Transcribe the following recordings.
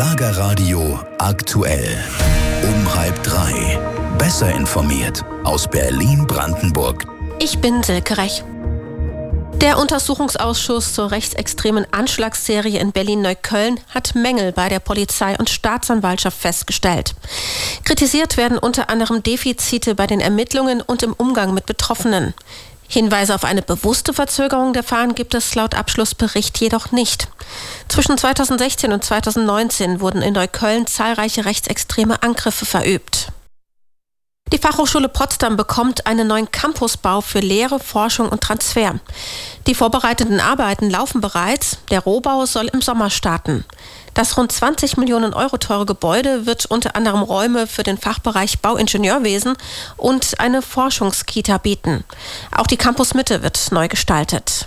Schlagerradio aktuell. Um 2:30. Besser informiert aus Berlin-Brandenburg. Ich bin Silke Rech. Der Untersuchungsausschuss zur rechtsextremen Anschlagsserie in Berlin-Neukölln hat Mängel bei der Polizei und Staatsanwaltschaft festgestellt. Kritisiert werden unter anderem Defizite bei den Ermittlungen und im Umgang mit Betroffenen. Hinweise auf eine bewusste Verzögerung der Verfahren gibt es laut Abschlussbericht jedoch nicht. Zwischen 2016 und 2019 wurden in Neukölln zahlreiche rechtsextreme Angriffe verübt. Die Fachhochschule Potsdam bekommt einen neuen Campusbau für Lehre, Forschung und Transfer. Die vorbereitenden Arbeiten laufen bereits. Der Rohbau soll im Sommer starten. Das rund 20 Millionen Euro teure Gebäude wird unter anderem Räume für den Fachbereich Bauingenieurwesen und eine Forschungskita bieten. Auch die Campusmitte wird neu gestaltet.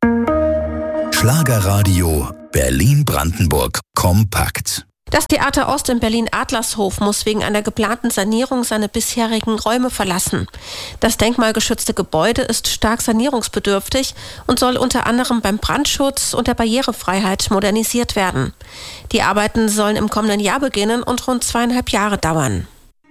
Schlagerradio Berlin-Brandenburg kompakt. Das Theater Ost in Berlin-Adlershof muss wegen einer geplanten Sanierung seine bisherigen Räume verlassen. Das denkmalgeschützte Gebäude ist stark sanierungsbedürftig und soll unter anderem beim Brandschutz und der Barrierefreiheit modernisiert werden. Die Arbeiten sollen im kommenden Jahr beginnen und rund 2,5 Jahre dauern.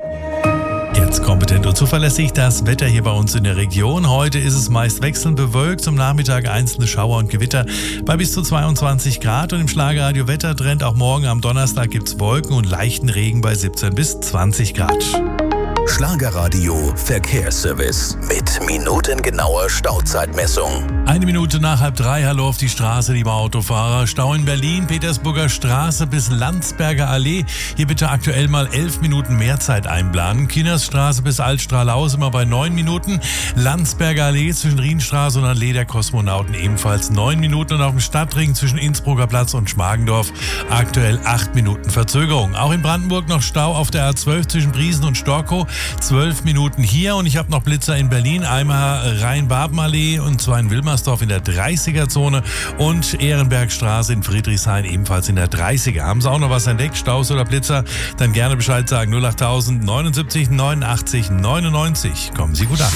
Jetzt kompetent und zuverlässig das Wetter hier bei uns in der Region. Heute ist es meist wechselnd bewölkt, zum Nachmittag einzelne Schauer und Gewitter bei bis zu 22 Grad. Und im Schlagerradio Wettertrend auch morgen am Donnerstag gibt es Wolken und leichten Regen bei 17 bis 20 Grad. Schlagerradio Verkehrsservice mit minutengenauer Stauzeitmessung. 1 Minute nach 2:30, hallo auf die Straße, liebe Autofahrer. Stau in Berlin, Petersburger Straße bis Landsberger Allee. Hier bitte aktuell mal 11 Minuten mehr Zeit einplanen. Kinnersstraße bis Altstrahlau sind wir bei 9 Minuten. Landsberger Allee zwischen Rienstraße und Allee der Kosmonauten ebenfalls 9 Minuten. Und auf dem Stadtring zwischen Innsbrucker Platz und Schmargendorf aktuell 8 Minuten Verzögerung. Auch in Brandenburg noch Stau auf der A12 zwischen Briesen und Storkow. 12 Minuten hier und ich habe noch Blitzer in Berlin, einmal Rhein-Baben-Allee und zwar in Wilmersdorf in der 30er-Zone und Ehrenbergstraße in Friedrichshain ebenfalls in der 30er. Haben Sie auch noch was entdeckt, Staus oder Blitzer? Dann gerne Bescheid sagen, 08000 79 89 99. Kommen Sie gut an.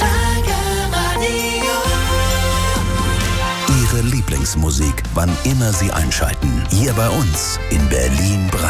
Ihre Lieblingsmusik, wann immer Sie einschalten. Hier bei uns in Berlin-Brandenburg.